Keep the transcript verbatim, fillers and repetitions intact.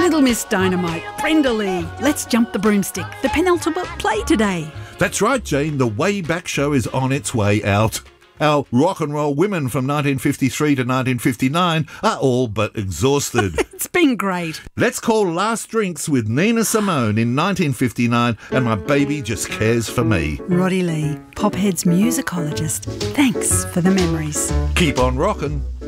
Little Miss Dynamite, Brenda Lee, Let's Jump the Broomstick, the penultimate play today. That's right, Jane, the Way Back Show is on its way out. Our rock and roll women from nineteen fifty-three to nineteen fifty-nine are all but exhausted. It's been great. Let's call Last Drinks with Nina Simone in nineteen fifty-nine and My Baby Just Cares for Me. Roddy Lee, Pophead's musicologist. Thanks for the memories. Keep on rockin'.